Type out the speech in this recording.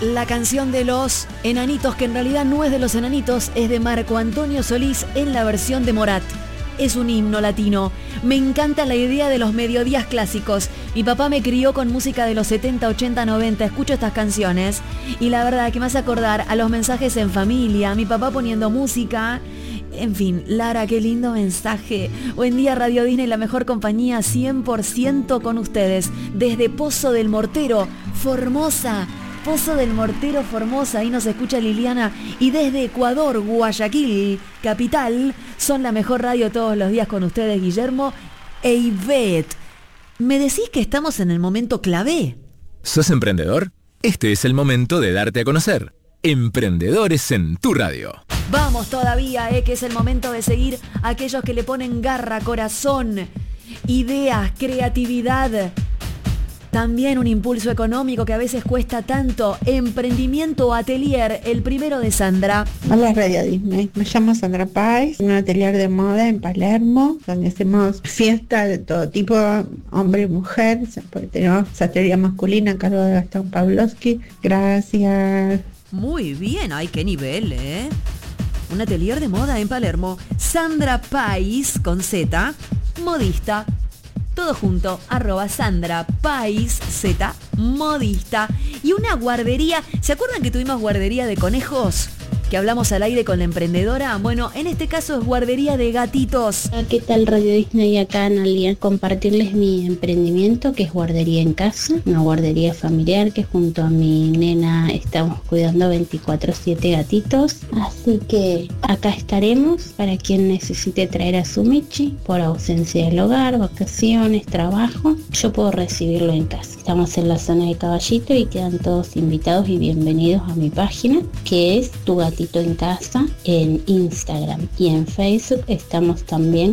la canción de los Enanitos, que en realidad no es de los Enanitos, es de Marco Antonio Solís en la versión de Morat. Es un himno latino. Me encanta la idea de los mediodías clásicos. Mi papá me crió con música de los 70, 80, 90. Escucho estas canciones y la verdad que me hace acordar a los mensajes en familia, mi papá poniendo música. En fin, Lara, qué lindo mensaje. Buen día, Radio Disney, la mejor compañía, 100% con ustedes. Desde Pozo del Mortero, Formosa. Pozo del Mortero, Formosa, ahí nos escucha Liliana. Y desde Ecuador, Guayaquil, capital, son la mejor radio todos los días con ustedes, Guillermo e Ivette. ¿Me decís que estamos en el momento clave? ¿Sos emprendedor? Este es el momento de darte a conocer. Emprendedores en tu radio. Vamos todavía, que es el momento de seguir a aquellos que le ponen garra, corazón, ideas, creatividad. También un impulso económico que a veces cuesta tanto. Emprendimiento Atelier, el primero de Sandra. Hola Radio Disney, me llamo Sandra Páez, un atelier de moda en Palermo, donde hacemos fiesta de todo tipo, hombre y mujer, porque tenemos sastrería masculina a cargo de Gastón Pavlovsky. Gracias. Muy bien, ay, qué nivel, ¿eh? Un atelier de moda en Palermo. Sandra Páez, con Z, modista. Todo junto, @Sandra Páez, Z, modista. Y una guardería. ¿Se acuerdan que tuvimos guardería de conejos? Que hablamos al aire con la emprendedora. Bueno, en este caso es guardería de gatitos. ¿Qué tal Radio Disney? Acá Analia, compartirles mi emprendimiento, que es guardería en casa, una guardería familiar que junto a mi nena estamos cuidando 24/7 gatitos. Así que acá estaremos para quien necesite traer a su Michi por ausencia del hogar, vacaciones, trabajo. Yo puedo recibirlo en casa. Estamos en la zona de Caballito y quedan todos invitados y bienvenidos a mi página, que es Tu Gatito en Casa, en Instagram, y en Facebook estamos también